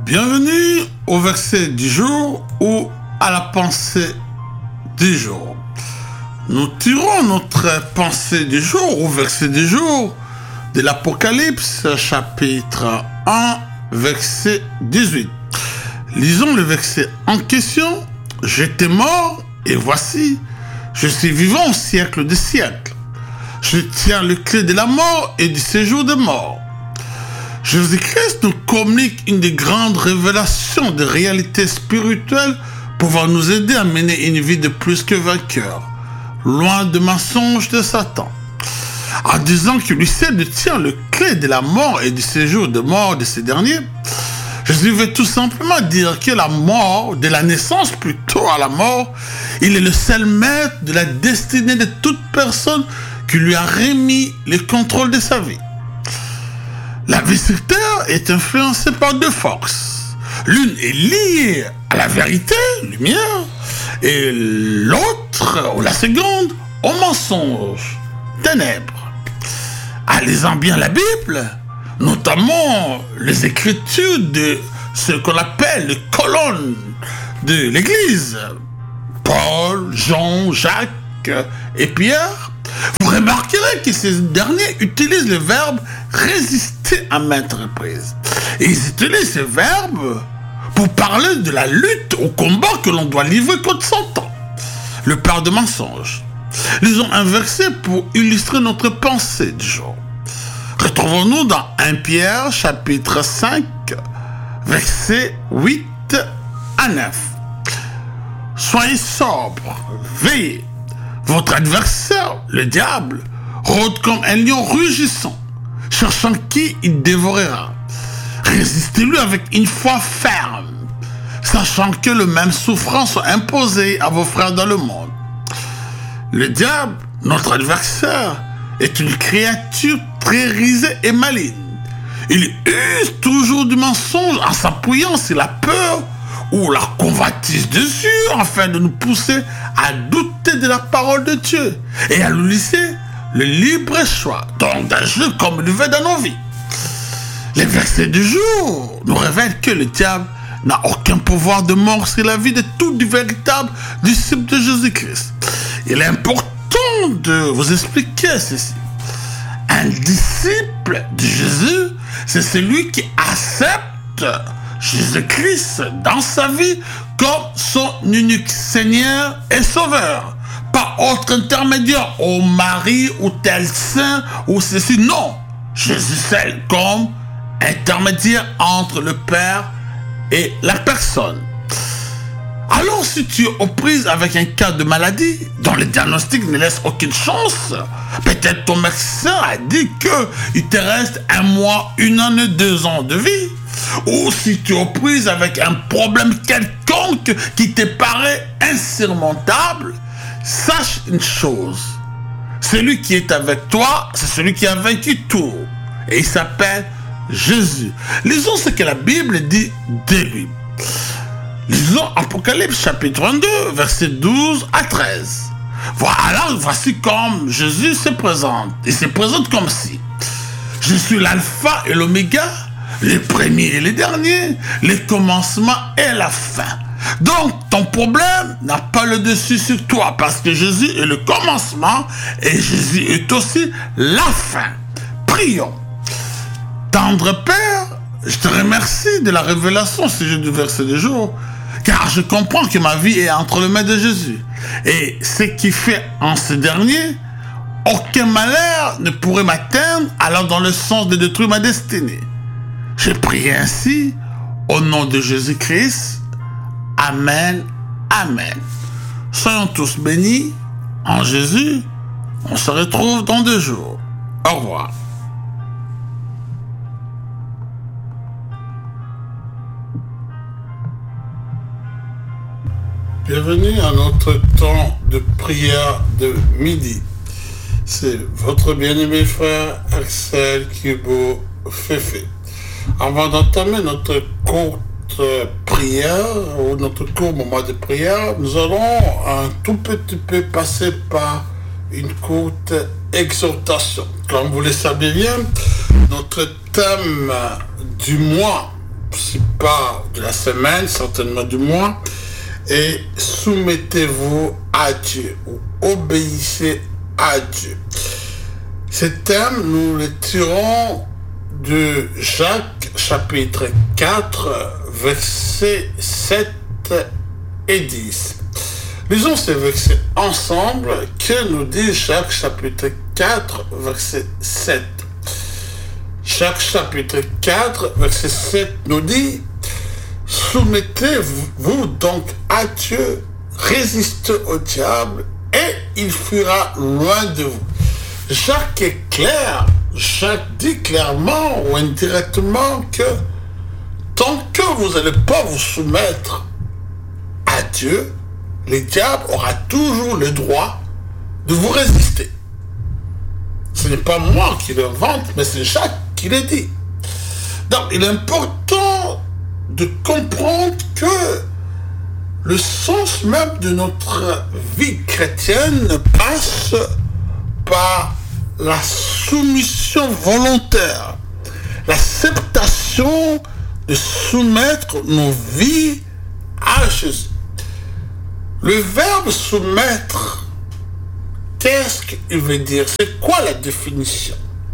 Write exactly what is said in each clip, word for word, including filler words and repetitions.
Bienvenue au verset du jour ou à la pensée du jour. Nous tirons notre pensée du jour ou verset du jour de l'Apocalypse chapitre un verset dix-huit. Lisons le verset en question. J'étais mort et voici, je suis vivant au siècle des siècles. Je tiens le clé de la mort et du séjour des morts. Jésus-Christ nous communique une des grandes révélations de réalité spirituelle pouvant nous aider à mener une vie de plus que vainqueur, loin de mensonges de Satan. En disant que lui seul détient le clé de la mort et du séjour de mort de ces derniers, Jésus veut tout simplement dire que la mort, de la naissance plutôt à la mort, il est le seul maître de la destinée de toute personne qui lui a remis le contrôle de sa vie. La vie sur terre est influencée par deux forces. L'une est liée à la vérité, lumière, et l'autre, ou la seconde, au mensonge, ténèbres. En lisant bien la Bible, notamment les écritures de ce qu'on appelle les colonnes de l'Église, Paul, Jean, Jacques et Pierre, vous remarquerez que ces derniers utilisent le verbe résister à maintes reprises. Et ils utilisent ce verbe pour parler de la lutte au combat que l'on doit livrer contre Satan, le père de mensonges. Lisons un verset pour illustrer notre pensée du jour. Retrouvons-nous dans un Pierre chapitre cinq, versets huit à neuf. Soyez sobres, veillez. Votre adversaire, le diable, rôde comme un lion rugissant, cherchant qui il dévorera. Résistez-lui avec une foi ferme, sachant que les mêmes souffrances sont imposées à vos frères dans le monde. Le diable, notre adversaire, est une créature très risée et maligne. Il use toujours du mensonge en s'appuyant sur la peur ou la convoitise des yeux afin de nous pousser à douter de la parole de Dieu et à nous laisser le libre choix, donc d'agir comme il veut dans nos vies. Les versets du jour nous révèlent que le diable n'a aucun pouvoir de mort sur la vie de tout véritable disciple de Jésus-Christ. Il est important de vous expliquer ceci. Un disciple de Jésus, c'est celui qui accepte Jésus-Christ dans sa vie comme son unique Seigneur et Sauveur. Pas autre intermédiaire au mari ou tel saint ou ceci. Non, Jésus seul comme intermédiaire entre le Père et la personne. Alors si tu es aux prises avec un cas de maladie dont le diagnostic ne laisse aucune chance, peut-être ton médecin a dit qu'il te reste un mois, une année, deux ans de vie. Ou si tu es aux prises avec un problème quelconque qui te paraît insurmontable, sache une chose. Celui qui est avec toi, c'est celui qui a vaincu tout. Et il s'appelle Jésus. Lisons ce que la Bible dit de lui. Lisons Apocalypse chapitre vingt-deux, versets douze à treize. Voilà, voici comme Jésus se présente. Il se présente comme si: je suis l'alpha et l'oméga, les premiers et les derniers, le commencement et la fin. Donc, ton problème n'a pas le dessus sur toi parce que Jésus est le commencement et Jésus est aussi la fin. Prions. Tendre Père, je te remercie de la révélation au sujet du verset du jour, car je comprends que ma vie est entre les mains de Jésus. Et ce qui fait en ce dernier, aucun malheur ne pourrait m'atteindre, alors dans le sens de détruire ma destinée. Je prie ainsi, au nom de Jésus-Christ. Amen, Amen. Soyons tous bénis en Jésus. On se retrouve dans deux jours. Au revoir. Bienvenue à notre temps de prière de midi. C'est votre bien-aimé frère Axel Kibo Féfé. Avant d'entamer notre courte prière ou notre court moment de prière, nous allons un tout petit peu passer par une courte exhortation. Comme vous le savez bien, notre thème du mois, pas de la semaine, certainement du mois, et soumettez-vous à Dieu, ou obéissez à Dieu. Ces thèmes, nous les tirons de Jacques, chapitre quatre, versets sept et dix. Lisons ces versets ensemble. Que nous dit Jacques, chapitre quatre, verset sept. Jacques, chapitre quatre, verset sept nous dit: soumettez-vous donc à Dieu, résistez au diable, et il fuira loin de vous. Jacques est clair, Jacques dit clairement ou indirectement que tant que vous n'allez pas vous soumettre à Dieu, le diable aura toujours le droit de vous résister. Ce n'est pas moi qui l'invente, mais c'est Jacques qui le dit. Donc il est important de comprendre que le sens même de notre vie chrétienne passe par la soumission volontaire, l'acceptation de soumettre nos vies à Jésus. Le verbe soumettre, qu'est-ce qu'il veut dire? C'est quoi la définition?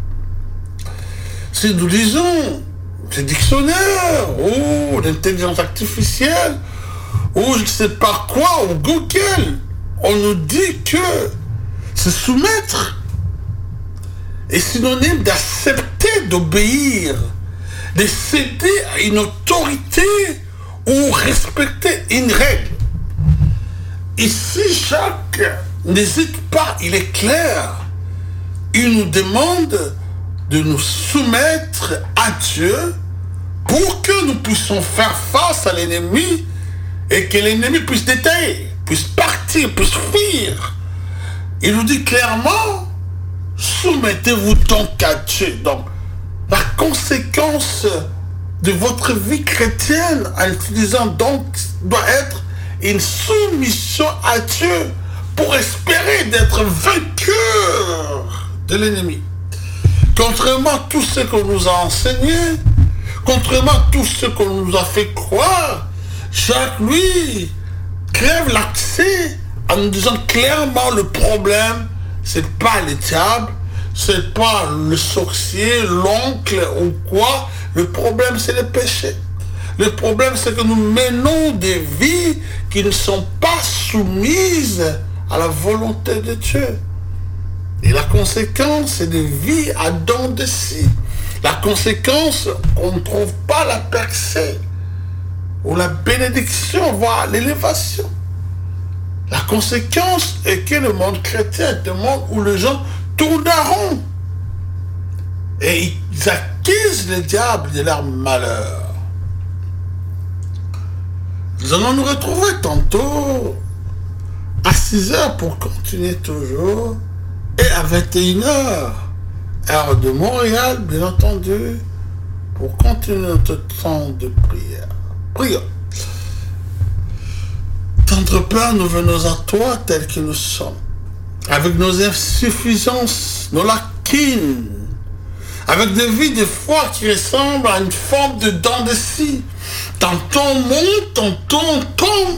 Si nous lisons le dictionnaire ou l'intelligence artificielle ou je ne sais pas quoi, ou Google, on nous dit que se soumettre est synonyme d'accepter, d'obéir, de céder à une autorité ou respecter une règle. Ici, Jacques n'hésite pas, il est clair. Il nous demande de nous soumettre à Dieu pour que nous puissions faire face à l'ennemi et que l'ennemi puisse détailler, puisse partir, puisse fuir. Il nous dit clairement, soumettez-vous donc à Dieu. Donc, la conséquence de votre vie chrétienne en utilisant donc doit être une soumission à Dieu pour espérer d'être vainqueur de l'ennemi. Contrairement à tout ce qu'on nous a enseigné, contrairement à tout ce qu'on nous a fait croire, Jacques, lui, crève l'accès en nous disant clairement le problème, c'est pas le diable, c'est pas le sorcier, l'oncle ou quoi. Le problème, c'est le péché. Le problème, c'est que nous menons des vies qui ne sont pas soumises à la volonté de Dieu. Et la conséquence, c'est des vies à dents de scie. La conséquence, on ne trouve pas la percée ou la bénédiction, voire l'élévation. La conséquence est que le monde chrétien est un monde où les gens tournent en rond. Et ils accusent le diable de leur malheur. Nous allons nous retrouver tantôt à six heures pour continuer toujours, et à vingt et une heures, heure de Montréal, bien entendu, pour continuer notre temps de prière. Prions. Tendre Père, nous venons à toi tels que nous sommes, avec nos insuffisances, nos lacunes, avec des vies de foi qui ressemblent à une forme de dents de scie. Tantôt on monte, tantôt on tombe.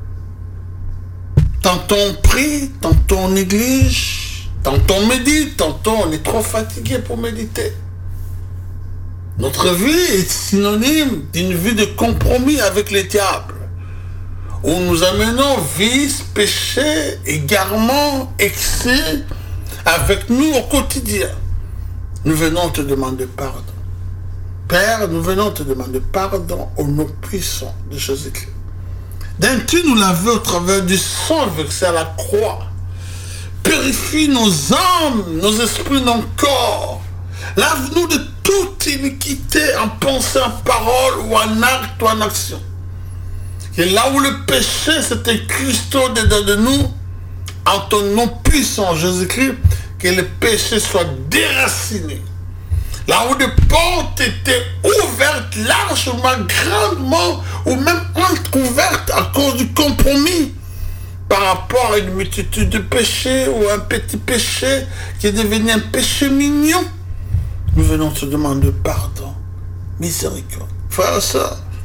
Tantôt on prie, tantôt on néglige, tantôt on médite, tantôt on est trop fatigué pour méditer. Notre vie est synonyme d'une vie de compromis avec le diable, où nous amenons vice, péché, égarement, excès avec nous au quotidien. Nous venons te demander pardon. Père, nous venons te demander pardon au nom puissant de Jésus-Christ. D'un tu nous laver au travers du sang versé à la croix. Purifie nos âmes, nos esprits, nos corps. Lave-nous de toute iniquité en pensée, en parole ou en acte ou en action. Et là où le péché s'est incrusté dedans de nous, en ton nom puissant Jésus-Christ, que le péché soit déraciné. Là où des portes étaient ouvertes largement, grandement, ou même entrouvertes à cause du compromis par rapport à une multitude de péchés ou un petit péché qui est devenu un péché mignon, nous venons te demander pardon, miséricorde. Frères et sœurs,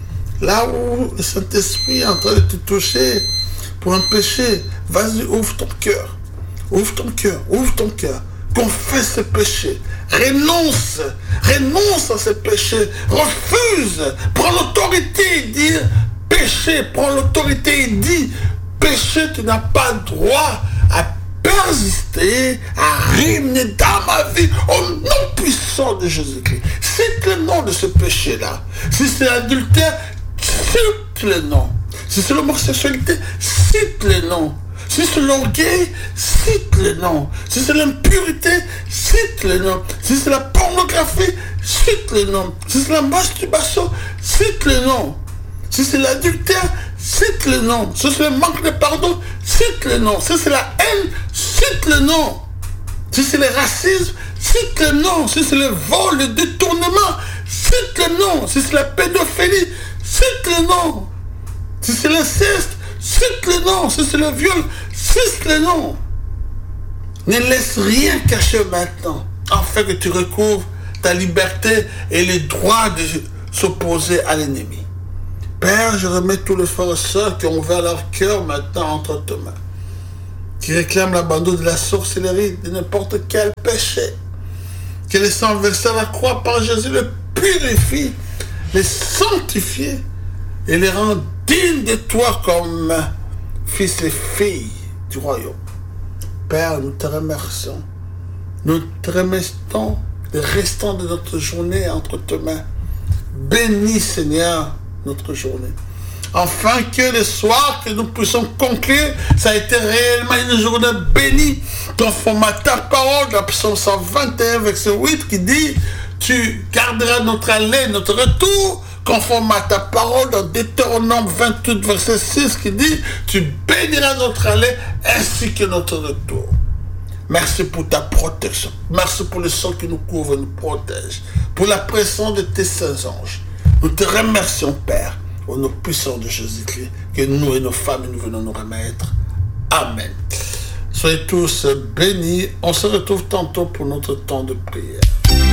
Là où le Saint-Esprit est en train de te toucher pour un péché, vas-y, ouvre ton cœur. Ouvre ton cœur, ouvre ton cœur. Confesse ce péché. Renonce. Renonce à ce péché. Refuse. Prends l'autorité et dis péché. Prends l'autorité et dis péché, tu n'as pas droit à persister, à régner dans ma vie au nom puissant de Jésus-Christ. Cite le nom de ce péché-là. Si c'est l'adultère, cite le nom. Si c'est l'homosexualité, cite le nom. Si c'est l'orgueil, cite le nom. Si c'est l'impureté, cite le nom. Si c'est la pornographie, cite le nom. Si c'est la masturbation, cite le nom. Si c'est l'adultère, cite le nom. Si c'est le manque de pardon, cite le nom. Si c'est la haine, cite le nom. Si c'est le racisme, cite le nom. Si c'est le vol, le détournement, cite le nom. Si c'est la pédophilie, cite le nom. Si c'est l'inceste, cite le nom. Si c'est le viol, cite le nom. Ne laisse rien cacher maintenant, afin que tu recouvres ta liberté et le droit de s'opposer à l'ennemi. Père, je remets tous les frères et sœurs qui ont ouvert leur cœur maintenant entre tes mains, qui réclament l'abandon de la sorcellerie, de n'importe quel péché, que le sang versé à la croix par Jésus le purifie, les sanctifie et les rend dignes de toi comme fils et filles du royaume. Père, nous te remercions. Nous te remercions le restant de notre journée entre tes mains. Bénis, Seigneur, notre journée. Afin que le soir que nous puissions conclure, ça a été réellement une journée bénie, conforme à ta parole, dans Psaume cent vingt et un, verset huit, qui dit, tu garderas notre aller, notre retour, conforme à ta parole, dans Deutéronome vingt-huit, verset six, qui dit, tu béniras notre aller, ainsi que notre retour. Merci pour ta protection. Merci pour le sang qui nous couvre et nous protège. Pour la présence de tes saints anges. Nous te remercions, Père, au nom puissant de Jésus-Christ, que nous et nos familles, nous venons nous remettre. Amen. Soyez tous bénis. On se retrouve tantôt pour notre temps de prière.